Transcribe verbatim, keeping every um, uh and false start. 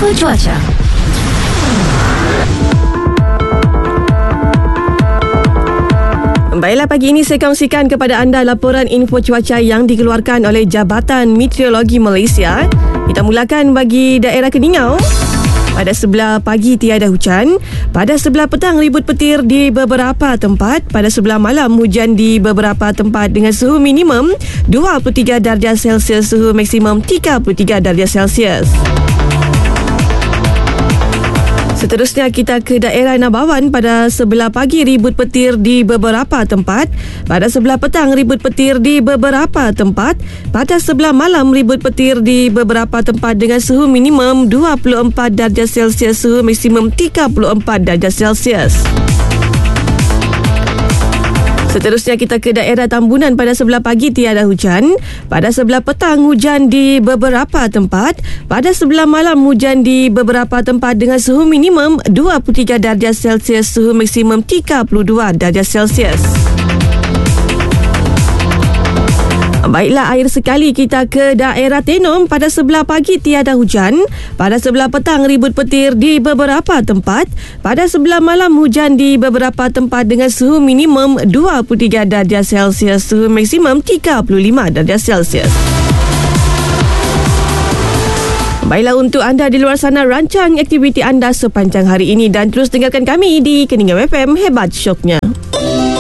Info cuaca. Baiklah, pagi ini saya kongsikan kepada anda laporan info cuaca yang dikeluarkan oleh Jabatan Meteorologi Malaysia. Kita mulakan bagi daerah Keningau. Pada sebelah pagi tiada hujan. Pada sebelah petang ribut petir di beberapa tempat. Pada sebelah malam hujan di beberapa tempat dengan suhu minimum dua puluh tiga darjah Celsius, suhu maksimum tiga puluh tiga darjah Celsius. Seterusnya kita ke daerah Nabawan. Pada sebelah pagi ribut petir di beberapa tempat. Pada sebelah petang ribut petir di beberapa tempat. Pada sebelah malam ribut petir di beberapa tempat dengan suhu minimum dua puluh empat darjah Celsius, suhu maksimum tiga puluh empat darjah Celsius. Seterusnya kita ke daerah Tambunan. Pada sebelah pagi tiada hujan. Pada sebelah petang hujan di beberapa tempat. Pada sebelah malam hujan di beberapa tempat dengan suhu minimum dua puluh tiga darjah Celsius, suhu maksimum tiga puluh dua darjah Celsius. Baiklah, akhir sekali kita ke daerah Tenom. Pada sebelah pagi tiada hujan. Pada sebelah petang ribut petir di beberapa tempat. Pada sebelah malam hujan di beberapa tempat dengan suhu minimum dua puluh tiga darjah Celsius, suhu maksimum tiga puluh lima darjah Celsius. Baiklah, untuk anda di luar sana, rancang aktiviti anda sepanjang hari ini dan terus dengarkan kami di Keningau F M, hebat syoknya.